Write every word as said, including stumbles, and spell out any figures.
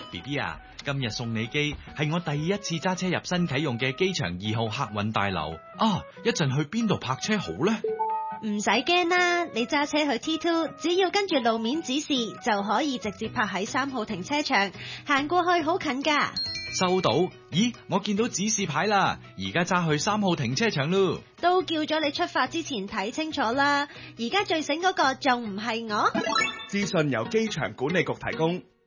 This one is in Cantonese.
B B 啊，今日送你機係我第一次揸車入新啟用嘅機場二號客運大樓啊！一陣去邊度泊車好呢？ 唔使驚啦，你揸車去 T 二，只要跟住路面指示就可以直接泊喺三號停車場，行過去好近噶。 收到。咦，我見到指示牌啦，而家揸去三號停車場咯。 都叫咗你出發之前睇清楚啦，而家最醒嗰個仲唔係我？ 資訊由機場管理局提供。